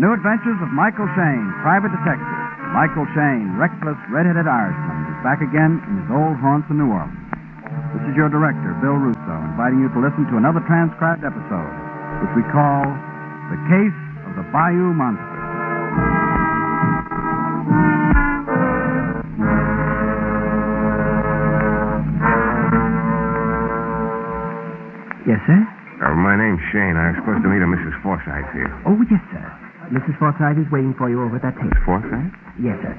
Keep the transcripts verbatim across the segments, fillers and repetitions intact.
The New Adventures of Michael Shayne, Private Detective. Michael Shayne, reckless, red-headed Irishman, is back again in his old haunts in New Orleans. This is your director, Bill Russo, inviting you to listen to another transcribed episode, which we call The Case of the Bayou Monster. Yes, sir? Uh, my name's Shane. I was supposed to meet a Missus Forsythe here. Oh, yes, sir. Missus Forsythe is waiting for you over at that table. Forsythe? Yes, sir.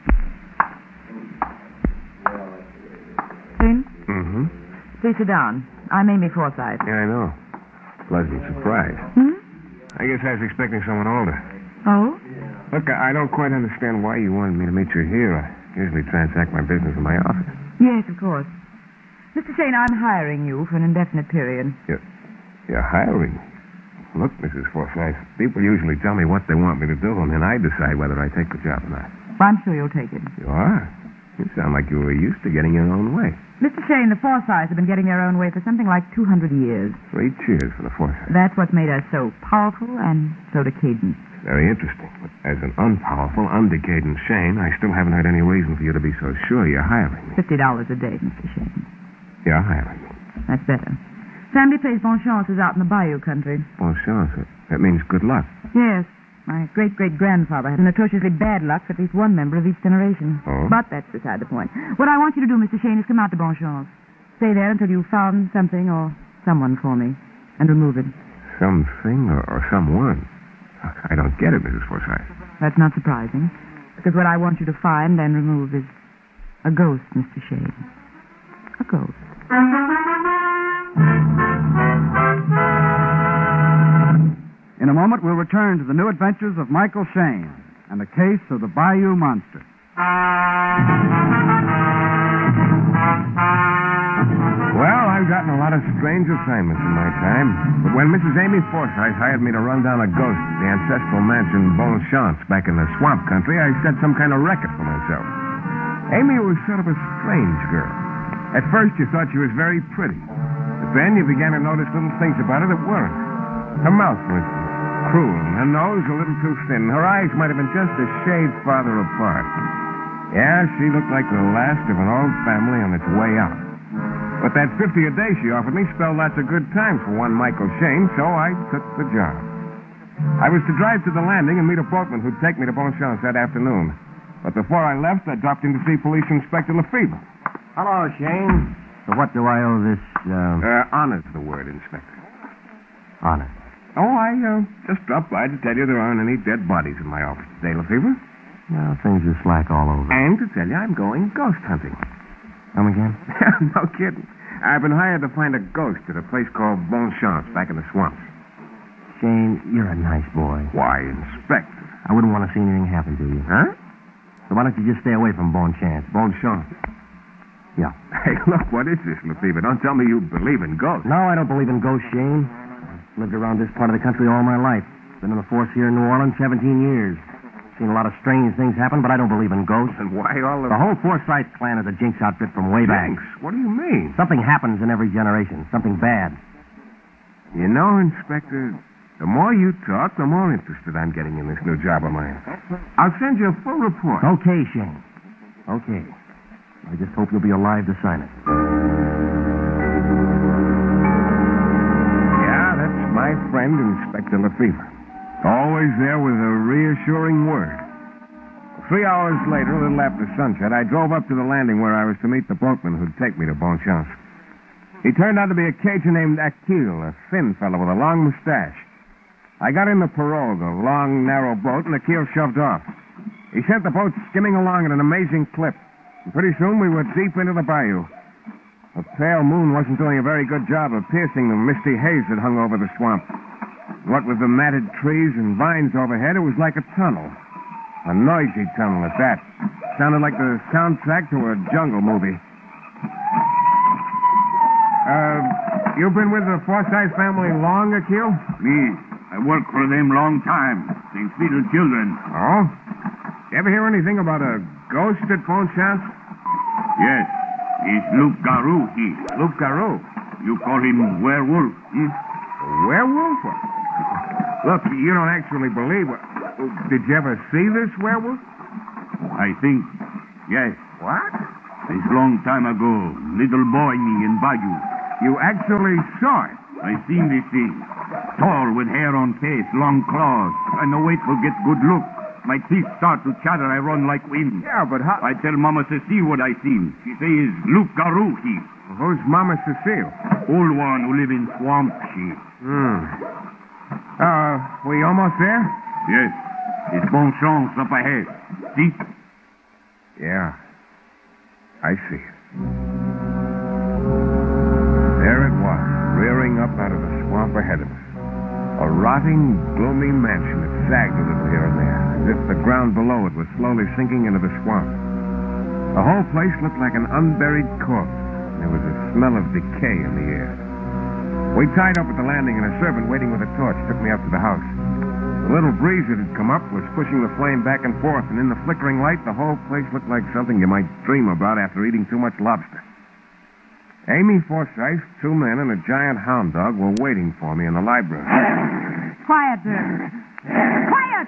Shane, Mm-hmm. please sit down. I'm Amy Forsythe. Yeah, I know. Pleasant surprise. Hmm? I guess I was expecting someone older. Oh? Look, I, I don't quite understand why you wanted me to meet you here. I usually transact my business in my office. Yes, of course. Mister Shane, I'm hiring you for an indefinite period. You're, you're hiring me? Look, Missus Forsythe, people usually tell me what they want me to do, and then I decide whether I take the job or not. Well, I'm sure you'll take it. You are? You sound like you were used to getting your own way. Mister Shane, the Forsythes have been getting their own way for something like two hundred years. Three cheers for the Forsythe. That's what's made us so powerful and so decadent. Very interesting. But as an unpowerful, undecadent Shane, I still haven't had any reason for you to be so sure you're hiring me. Fifty dollars a day, Mister Shane. You're hiring me. That's better. Family place Bonchance is out in the Bayou country. Bon chance. That means good luck. Yes. My great-great-grandfather had an atrociously bad luck for at least one member of each generation. Oh? But that's beside the point. What I want you to do, Mister Shane, is come out to Bonchance. Stay there until you've found something or someone for me, and remove it. Something or, or someone? I don't get it, Missus Forsythe. That's not surprising, because what I want you to find and remove is a ghost, Mister Shane. A ghost. In a moment, we'll return to the New Adventures of Michael Shayne and the case of the Bayou Monster. Well, I've gotten a lot of strange assignments in my time. But when Missus Amy Forsythe hired me to run down a ghost at the ancestral mansion Bonchance back in the swamp country, I set some kind of record for myself. Amy was sort of a strange girl. At first, you thought she was very pretty. But then you began to notice little things about her that weren't. Her mouth, for instance, cruel, and her nose a little too thin. Her eyes might have been just a shade farther apart. Yeah, she looked like the last of an old family on its way out. But that fifty a day she offered me spelled lots of good times for one Michael Shayne, so I took the job. I was to drive to the landing and meet a boatman who'd take me to Bonchance that afternoon. But before I left, I dropped in to see Police Inspector Lefebvre. Hello, Shane. So what do I owe this, uh... Uh, honor's the word, Inspector. honor? Oh, I uh, just dropped by to tell you there aren't any dead bodies in my office today, Lefebvre. Well, things are slack all over. And to tell you I'm going ghost hunting. Come again? No kidding. I've been hired to find a ghost at a place called Bonchance back in the swamps. Shane, you're a nice boy. Why, Inspector? I wouldn't want to see anything happen to you. Huh? So why don't you just stay away from Bonchance? Bonchance. Yeah. Hey, look, what is this, Lefebvre? Don't tell me you believe in ghosts. No, I don't believe in ghosts, Shane. I've lived around this part of the country all my life. Been in the force here in New Orleans seventeen years. Seen a lot of strange things happen, but I don't believe in ghosts. And why all of... The whole Forsythe clan is a jinx outfit from way back. Jinx? What do you mean? Something happens in every generation. Something bad. You know, Inspector, the more you talk, the more interested I'm getting in this new job of mine. I'll send you a full report. Okay, Shane. Okay. I just hope you'll be alive to sign it. Yeah, that's my friend, Inspector Lefebvre. Always there with a reassuring word. Three hours later, a little after sunset, I drove up to the landing where I was to meet the boatman who'd take me to Bonchance. He turned out to be a Cajun named Akil, a thin fellow with a long mustache. I got in the pirogue, a long, narrow boat, and Akil shoved off. He sent the boat skimming along at an amazing clip. And pretty soon we were deep into the bayou. The pale moon wasn't doing a very good job of piercing the misty haze that hung over the swamp. What with the matted trees and vines overhead, it was like a tunnel. A noisy tunnel at that. Sounded like the soundtrack to a jungle movie. Uh, you've been with the Forsythe family long, Akil? Me. I work for them long time. Since little children. Oh? You ever hear anything about a ghost at Bonchance? Yes. It's Luke Garou, he. Luke Garou? You call him werewolf, hmm? A werewolf? Look, you don't actually believe what... Did you ever see this werewolf? I think, yes. What? It's long time ago. Little boy me in Bayou. You actually saw it? I seen this thing. Tall with hair on face, long claws. I no wait for get good look. My teeth start to chatter. I run like wind. Yeah, but how... I tell Mama Cecile what I seen. She says, Luke Garou he. Who's Mama Cecile? Old one who live in swamp, she. Hmm. Uh, we almost there? Yes. It's bon chance up ahead. See? Yeah. I see it. There it was, rearing up out of the swamp ahead of us. A rotting, gloomy mansion that sagged a little here and there, as if the ground below it was slowly sinking into the swamp. The whole place looked like an unburied corpse. There was a smell of decay in the air. We tied up at the landing, and a servant waiting with a torch took me up to the house. The little breeze that had come up was pushing the flame back and forth, and in the flickering light, the whole place looked like something you might dream about after eating too much lobster. Amy Forsythe, two men, and a giant hound dog were waiting for me in the library. Quiet, sir. Quiet!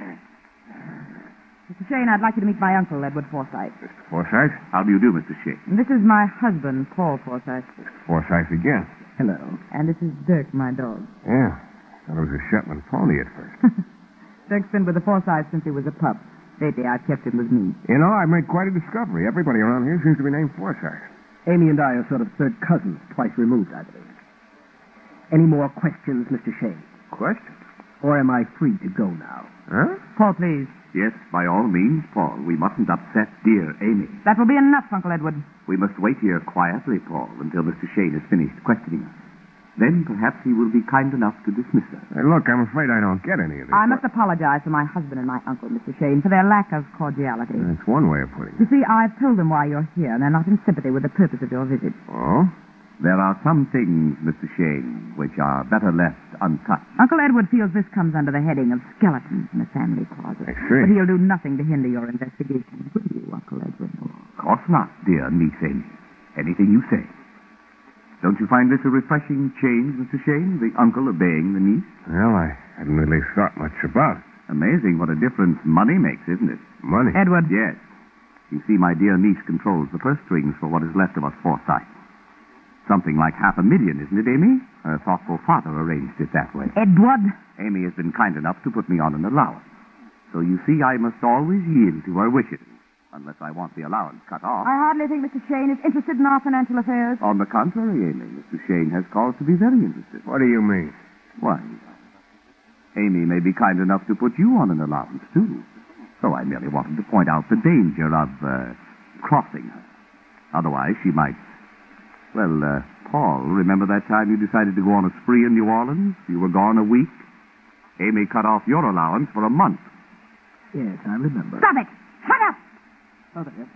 Mister Shane, I'd like you to meet my uncle, Edward Forsythe. Mister Forsythe? How do you do, Mister Shea? And this is my husband, Paul Forsythe. Mister Forsythe again. Hello. And this is Dirk, my dog. Yeah. Thought it was a Shetland pony at first. Dirk's been with the Forsythe since he was a pup. Lately, I've kept him with me. You know, I've made quite a discovery. Everybody around here seems to be named Forsythe. Amy and I are sort of third cousins, twice removed, I believe. Any more questions, Mister Shane? Questions? Or am I free to go now? Huh? Paul, please. Yes, by all means, Paul. We mustn't upset dear Amy. That will be enough, Uncle Edward. We must wait here quietly, Paul, until Mister Shane has finished questioning us. Then perhaps he will be kind enough to dismiss us. Hey, look, I'm afraid I don't get any of this. I must apologize to my husband and my uncle, Mister Shane, for their lack of cordiality. That's one way of putting You it. see, I've told them why you're here, and they're not in sympathy with the purpose of your visit. Oh? There are some things, Mister Shane, which are better left untouched. Uncle Edward feels this comes under the heading of skeletons in a family closet. I see. But he'll do nothing to hinder your investigation, will you, Uncle Edward? Of course not, dear niece Amy. Anything you say. Don't you find this a refreshing change, Mister Shane, the uncle obeying the niece? Well, I hadn't really thought much about it. Amazing what a difference money makes, isn't it? Money. Edward. Yes. You see, my dear niece controls the purse strings for what is left of us Forsythe. Something like half a million, isn't it, Amy? Her thoughtful father arranged it that way. Edward! Amy has been kind enough to put me on an allowance. So you see, I must always yield to her wishes, unless I want the allowance cut off. I hardly think Mister Shane is interested in our financial affairs. On the contrary, Amy, Mister Shane has cause to be very interested. What do you mean? Why, Amy may be kind enough to put you on an allowance, too. So I merely wanted to point out the danger of uh, crossing her. Otherwise, she might... Well, uh, Paul, remember that time you decided to go on a spree in New Orleans? You were gone a week. Amy cut off your allowance for a month. Yes, I remember. Stop it! Shut up! Oh, there.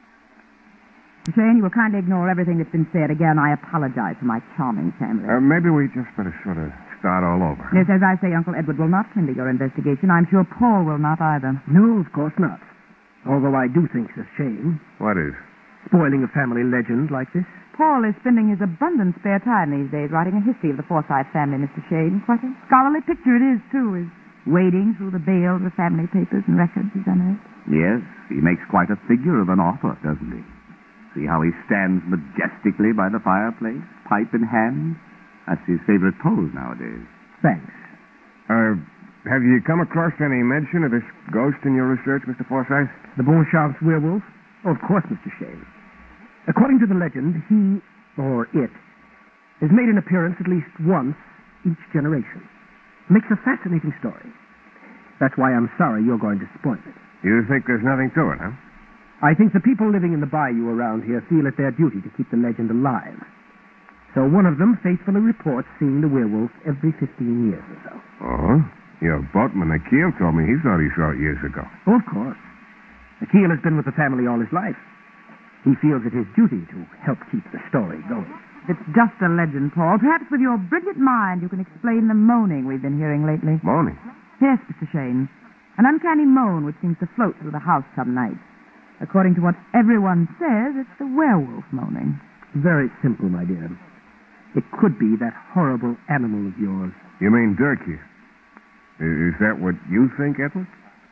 Mister Shane, you will kindly ignore everything that's been said. Again, I apologize to my charming family. Uh, maybe we just better sort of start all over. Yes, as I say, Uncle Edward will not hinder your investigation. I'm sure Paul will not either. No, of course not. Although I do think it's a shame, What is? spoiling a family legend like this. Paul is spending his abundant spare time these days writing a history of the Forsythe family, Mister Shane. Quite a scholarly picture it is, too, is wading through the bales of family papers and records he's unearthed. Yes, he makes quite a figure of an author, doesn't he? See how he stands majestically by the fireplace, pipe in hand? That's his favorite pose nowadays. Thanks. Uh, have you come across any mention of this ghost in your research, Mister Forsythe? The Beauchamp's werewolf? Oh, of course, Mister Shane. According to the legend, he, or it, has made an appearance at least once each generation. Makes a fascinating story. That's why I'm sorry you're going to spoil it. You think there's nothing to it, huh? I think the people living in the bayou around here feel it their duty to keep the legend alive. So one of them faithfully reports seeing the werewolf every fifteen years or so. Oh? Your boatman, Akil, told me he thought he saw it years ago. Oh, of course. Akil has been with the family all his life. He feels it his duty to help keep the story going. It's just a legend, Paul. Perhaps with your brilliant mind you can explain the moaning we've been hearing lately. Moaning? Yes, Mister Shane. An uncanny moan which seems to float through the house some nights. According to what everyone says, it's the werewolf moaning. Very simple, my dear. It could be that horrible animal of yours. You mean Dirk here? Is, is that what you think, Edward?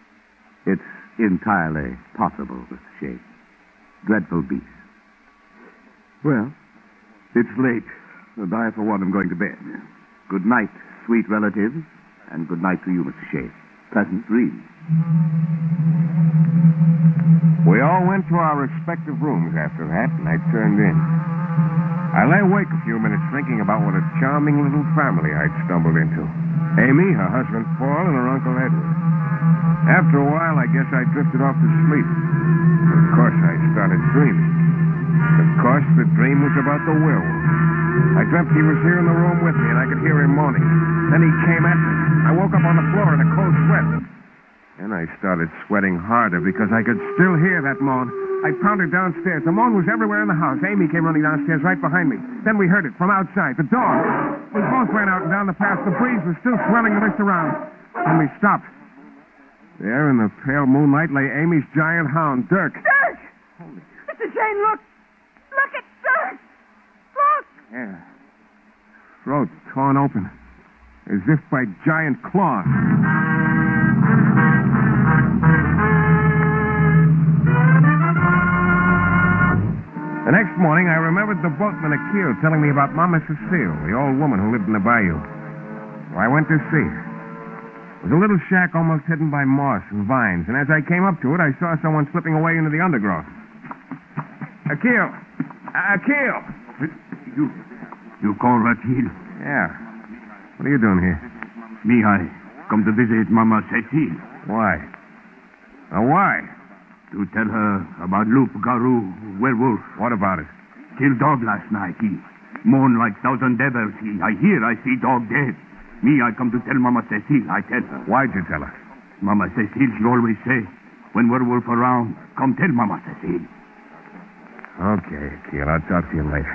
It's entirely possible, Mister Shane. Dreadful beast. Well, it's late, and I, for one, am going to bed. Good night, sweet relatives, and good night to you, Mister Shane. Pleasant dreams. We all went to our respective rooms after that, and I turned in. I lay awake a few minutes thinking about what a charming little family I'd stumbled into. Amy, her husband Paul, and her Uncle Edward. After a while, I guess I drifted off to sleep. And of course, I started dreaming. Of course, the dream was about the werewolf. I dreamt he was here in the room with me, and I could hear him moaning. Then he came at me. I woke up on the floor in a cold sweat. Then I started sweating harder because I could still hear that moan. I pounded downstairs. The moan was everywhere in the house. Amy came running downstairs right behind me. Then we heard it from outside. The dog. We both ran out and down the path. The breeze was still swelling the mist around. Then we stopped. There in the pale moonlight lay Amy's giant hound, Dirk. Dirk! Mister Shane, look! Look at Dirk! Look! Yeah. Throat torn open, as if by giant claws. The next morning, I remembered the boatman Akil telling me about Mama Cecile, the old woman who lived in the bayou. So I went to see her. It was a little shack almost hidden by moss and vines, and as I came up to it, I saw someone slipping away into the undergrowth. Akil! Akil! You, you call Akil? Yeah. What are you doing here? Me, I come to visit Mama Cecile. Why? Now, why? To tell her about Loup Garou, werewolf. What about it? Killed dog last night. He moaned like thousand devils. He, I hear, I see dog dead. Me, I come to tell Mama Cecile. I tell her. Why'd you tell her? Mama Cecile, she always say, when werewolf around, come tell Mama Cecile. Okay, Akil, I'll talk to you later.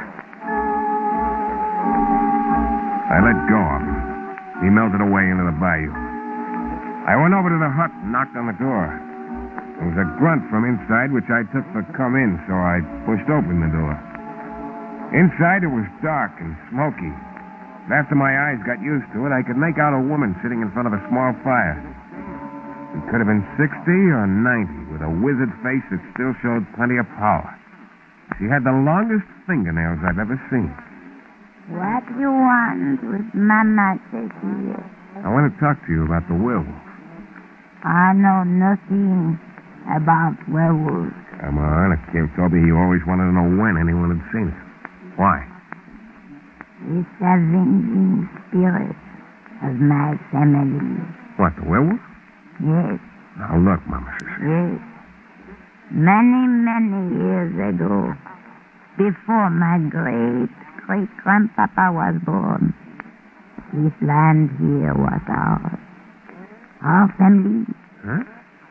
I let go of him. He melted away into the bayou. I went over to the hut and knocked on the door. There was a grunt from inside, which I took for come in, so I pushed open the door. Inside, it was dark and smoky. And after my eyes got used to it, I could make out a woman sitting in front of a small fire. It could have been sixty or ninety, with a withered face that still showed plenty of power. She had the longest fingernails I've ever seen. What you want with Mama Cecile? I want to talk to you about the werewolf. I know nothing about werewolves. Come on, Akil told me he always wanted to know when anyone had seen it. Why? It's avenging spirit of my family. What, the werewolf? Yes. Now, look, Mama Cecile. Yes. Many, many years ago, before my great, great grandpapa was born, this land here was ours. Our family. Huh?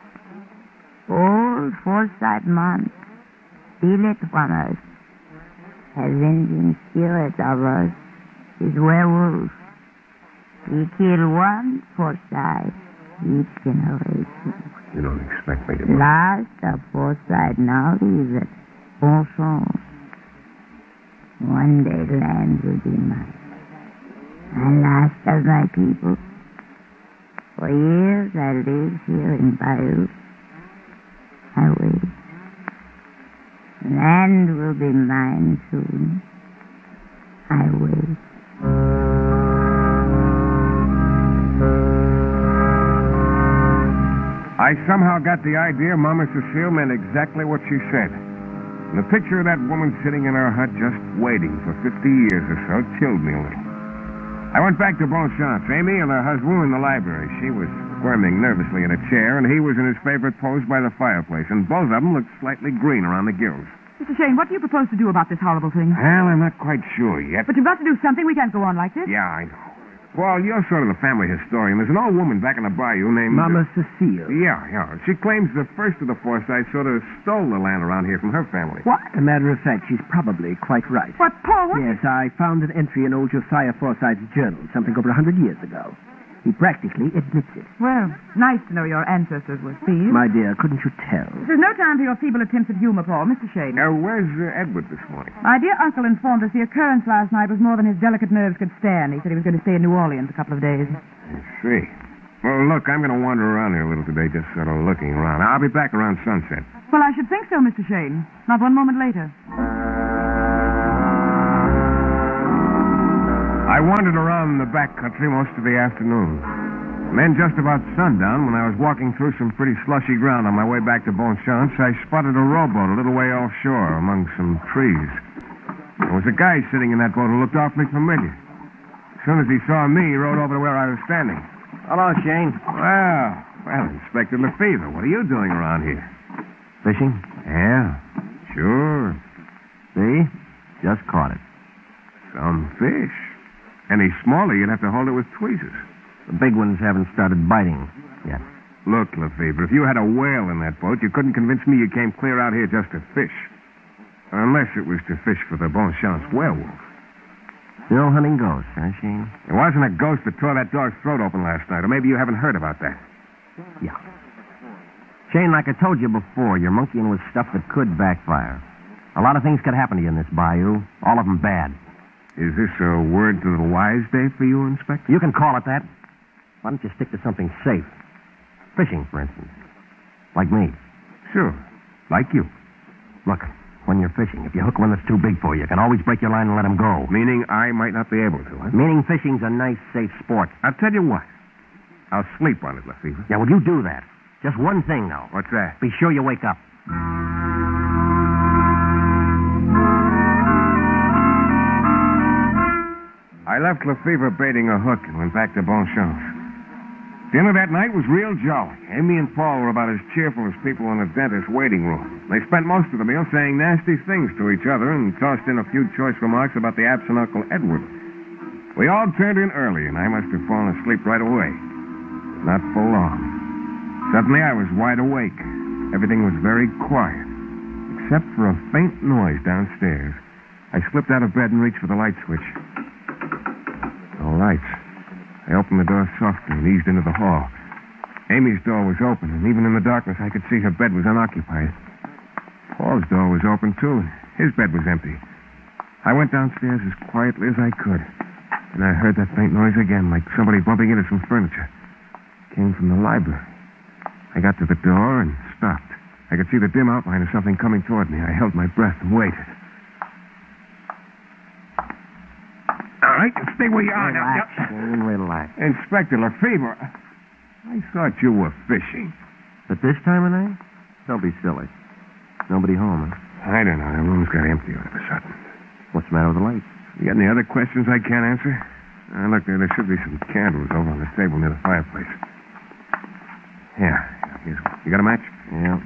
All Forsyth months steal it from us. Avenging spirit of us is werewolf. We kill one Forsyth each generation. You don't expect me to... Last of Forsyth now is at Bonchon. One day land will be mine. And last of my people. For years I lived here in Bayou. I wait. Land will be mine soon. I wait. I somehow got the idea Mama Cecile meant exactly what she said. And the picture of that woman sitting in her hut just waiting for fifty years or so chilled me a little. I went back to Bonchance. Amy and her husband were in the library. She was squirming nervously in a chair, and he was in his favorite pose by the fireplace, and both of them looked slightly green around the gills. Mister Shane, what do you propose to do about this horrible thing? Well, I'm not quite sure yet. But you've got to do something. We can't go on like this. Yeah, I know. Well, you're sort of the family historian. There's an old woman back in the bayou named... Mama Cecile. Yeah, yeah. She claims the first of the Forsythes sort of stole the land around here from her family. What? As a matter of fact, she's probably quite right. What, Paul? What? Yes, I found an entry in old Josiah Forsythe's journal, something over a hundred years ago. He practically admits it. Well, nice to know your ancestors were thieves. My dear, couldn't you tell? There's no time for your feeble attempts at humor, Paul. Mister Shane. Now, where's uh, Edward this morning? My dear uncle informed us the occurrence last night was more than his delicate nerves could stand. He said he was going to stay in New Orleans a couple of days. I see. Well, look, I'm going to wander around here a little today, just sort of looking around. I'll be back around sunset. Well, I should think so, Mister Shane. Not one moment later. I wandered around the back country most of the afternoon. And then just about sundown, when I was walking through some pretty slushy ground on my way back to Bonchance, I spotted a rowboat a little way offshore among some trees. There was a guy sitting in that boat who looked awfully familiar. As soon as he saw me, he rowed over to where I was standing. Hello, Shane. Well, well, Inspector Lefevre, what are you doing around here? Fishing? Yeah, sure. See? Just caught it. Some fish. Any smaller, you'd have to hold it with tweezers. The big ones haven't started biting yet. Look, Lefevre, if you had a whale in that boat, you couldn't convince me you came clear out here just to fish. Unless it was to fish for the Bonchance werewolf. Still hunting ghosts, huh, Shane? It wasn't a ghost that tore that dog's throat open last night, or maybe you haven't heard about that. Yeah. Shane, like I told you before, you're monkeying with stuff that could backfire. A lot of things could happen to you in this bayou, all of them bad. Is this a word to the wise day for you, Inspector? You can call it that. Why don't you stick to something safe? Fishing, for instance. Like me. Sure. Like you. Look, when you're fishing, if you hook one that's too big for you, you can always break your line and let him go. Meaning I might not be able to, huh? Meaning fishing's a nice, safe sport. I'll tell you what. I'll sleep on it, Lefevre. Yeah, well, you do that. Just one thing, though. What's that? Be sure you wake up. I left Lefevre baiting a hook and went back to Bonchance. Dinner that night was real jolly. Amy and Paul were about as cheerful as people in the dentist's waiting room. They spent most of the meal saying nasty things to each other and tossed in a few choice remarks about the absent Uncle Edward. We all turned in early, and I must have fallen asleep right away. Not for long. Suddenly, I was wide awake. Everything was very quiet, except for a faint noise downstairs. I slipped out of bed and reached for the light switch. No lights. I opened the door softly and eased into the hall. Amy's door was open, and even in the darkness, I could see her bed was unoccupied. Paul's door was open, too, and his bed was empty. I went downstairs as quietly as I could, and I heard that faint noise again, like somebody bumping into some furniture. It came from the library. I got to the door and stopped. I could see the dim outline of something coming toward me. I held my breath and waited. All right, stay where you are now. Relax, Shane, relax. Inspector Lefevre, I thought you were fishing. At this time of night? Don't be silly. Nobody home, huh? I don't know. The room's got empty all of a sudden. What's the matter with the lights? You got any other questions I can't answer? Uh, look, there, there should be some candles over on the table near the fireplace. Yeah, here's one. You got a match? Yeah.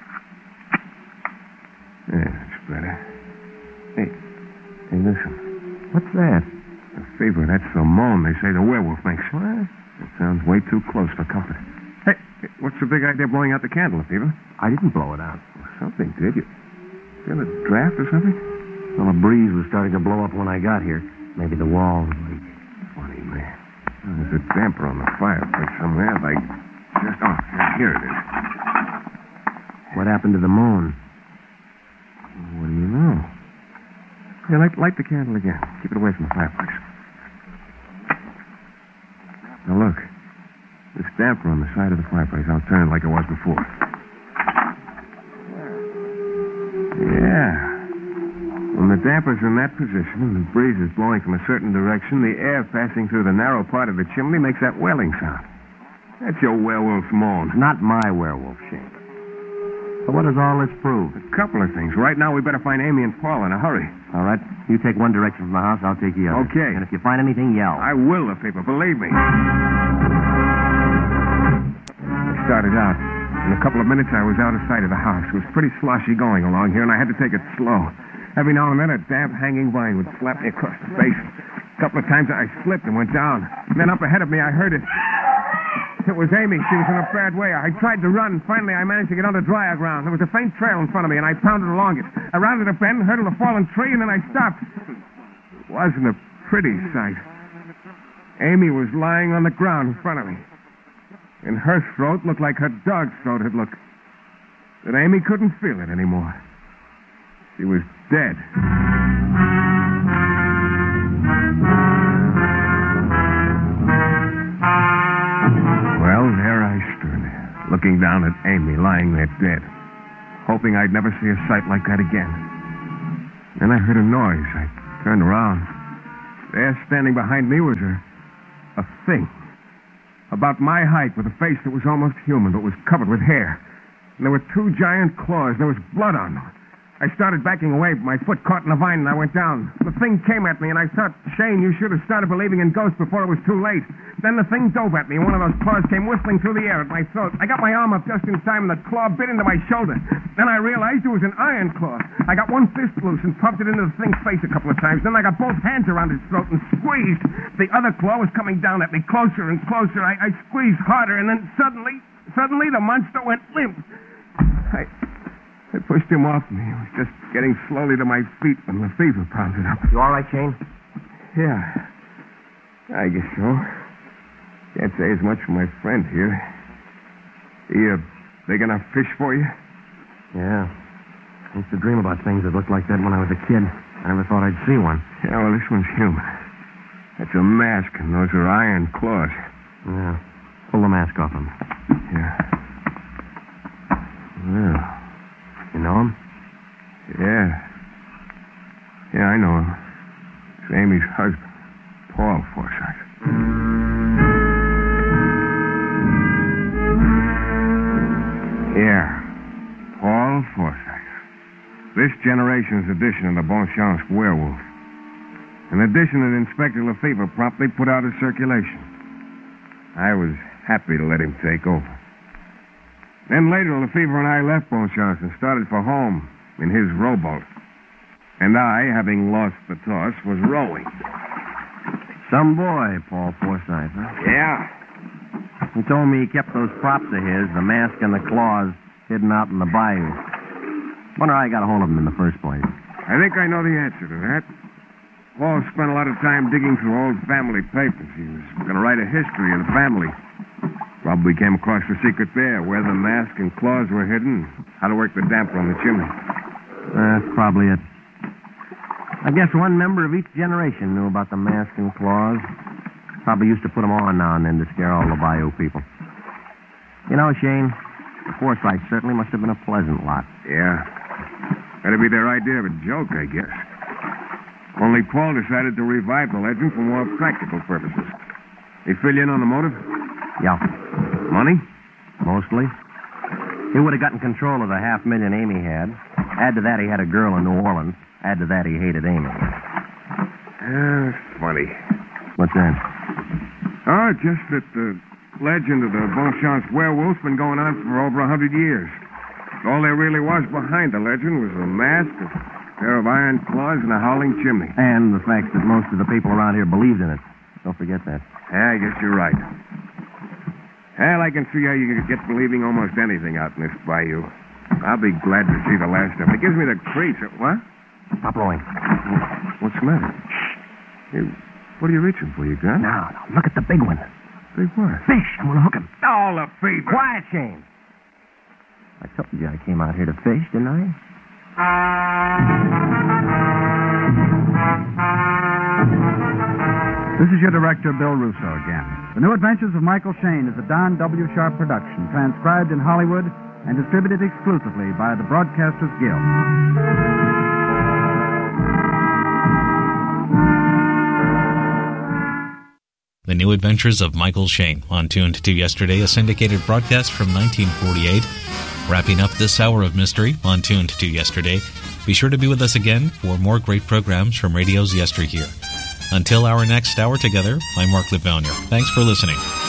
Yeah, that's better. Hey, hey, listen. What's that? Lefevre, that's the moan they say the werewolf makes. What? It sounds way too close for comfort. Hey, what's the big idea blowing out the candle, Lefevre? I didn't blow it out. Well, something did. You got a draft or something? Well, a breeze was starting to blow up when I got here. Maybe the wall was leaking. Funny, man. Oh, there's a damper on the fireplace somewhere, like just... Oh, here it is. What happened to the moon? What do you know? Here, light, light the candle again. Keep it away from the fireplace. Now, look. This damper on the side of the fireplace, I'll turn it like it was before. Yeah. When the damper's in that position and the breeze is blowing from a certain direction, the air passing through the narrow part of the chimney makes that wailing sound. That's your werewolf's moan. Not my werewolf, Shane. So what does all this prove? A couple of things. Right now, we better find Amy and Paul in a hurry. All right. You take one direction from the house, I'll take the other. Okay. And if you find anything, yell. I will, Lefevre, believe me. I started out. In a couple of minutes, I was out of sight of the house. It was pretty sloshy going along here, and I had to take it slow. Every now and then, a damp hanging vine would slap me across the face. A couple of times, I slipped and went down. And then up ahead of me, I heard it. It was Amy. She was in a bad way. I tried to run. Finally, I managed to get under drier ground. There was a faint trail in front of me, and I pounded along it. I rounded a bend, hurdled a fallen tree, and then I stopped. It wasn't a pretty sight. Amy was lying on the ground in front of me. And her throat looked like her dog's throat had looked. But Amy couldn't feel it anymore. She was dead. Well, looking down at Amy lying there dead, hoping I'd never see a sight like that again. Then I heard a noise. I turned around. There, standing behind me, was a, a thing. About my height, with a face that was almost human, but was covered with hair. And there were two giant claws. There was blood on them. I started backing away, but my foot caught in a vine and I went down. The thing came at me, and I thought, Shane, you should have started believing in ghosts before it was too late. Then the thing dove at me, and one of those claws came whistling through the air at my throat. I got my arm up just in time, and the claw bit into my shoulder. Then I realized it was an iron claw. I got one fist loose and pumped it into the thing's face a couple of times. Then I got both hands around its throat and squeezed. The other claw was coming down at me, closer and closer. I, I squeezed harder, and then suddenly, suddenly the monster went limp. I... I pushed him off me. He was just getting slowly to my feet when the fever pounded up. You all right, Shane? Yeah. I guess so. Can't say as much for my friend here. He a big enough fish for you? Yeah. I used to dream about things that looked like that when I was a kid. I never thought I'd see one. Yeah, well, this one's human. That's a mask, and those are iron claws. Yeah. Pull the mask off him. Yeah. Well... You know him? Yeah. Yeah, I know him. It's Amy's husband, Paul Forsythe. Yeah. Paul Forsythe. This generation's edition of the Bonchance werewolf. An edition that Inspector Lefevre promptly put out of circulation. I was happy to let him take over. Then later, Lefevre and I left Bonchance and started for home in his rowboat. And I, having lost the toss, was rowing. Some boy, Paul Forsythe, huh? Yeah. He told me he kept those props of his, the mask and the claws, hidden out in the bayou. Wonder how I got a hold of them in the first place. I think I know the answer to that. Paul spent a lot of time digging through old family papers. He was going to write a history of the family. Probably came across the secret there, where the mask and claws were hidden, how to work the damper on the chimney. That's probably it. I guess one member of each generation knew about the mask and claws. Probably used to put them on now and then to scare all the bayou people. You know, Shane, the Forsythe certainly must have been a pleasant lot. Yeah. That'd be their idea of a joke, I guess. Only Paul decided to revive the legend for more practical purposes. He fill you in on the motive? Yeah. Money? Mostly. He would have gotten control of the half million Amy had. Add to that, he had a girl in New Orleans. Add to that, he hated Amy. Uh, funny. What's that? Oh, just that the legend of the Bonchance werewolf's been going on for over a hundred years. All there really was behind the legend was a mask, a pair of iron claws, and a howling chimney. And the fact that most of the people around here believed in it. Don't forget that. Yeah, I guess you're right. Well, I can see how you could get believing almost anything out in this bayou. I'll be glad to see the last of it. It gives me the creeps. What? Stop rowing. What's the matter? You, what are you reaching for, you gun? Now, now, look at the big one. Big what? Fish. I'm going to hook him. All the fever. Quiet, Shane. I told you I came out here to fish, didn't I? This is your director, Bill Russo, again. The New Adventures of Michael Shayne is a Don W. Sharp production, transcribed in Hollywood and distributed exclusively by the Broadcasters Guild. The New Adventures of Michael Shayne, on Tuned to Yesterday, a syndicated broadcast from nineteen forty-eight. Wrapping up this hour of mystery on Tuned to Yesterday. Be sure to be with us again for more great programs from radio's yesteryear. Until our next hour together, I'm Mark Livonia. Thanks for listening.